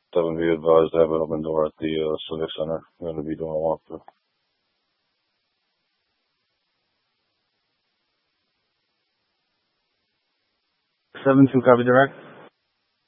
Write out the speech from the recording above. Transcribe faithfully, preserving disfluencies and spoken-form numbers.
seven be advised to have an open door at the uh, Civic Center. I'm going to be doing a walkthrough. seven two, copy direct.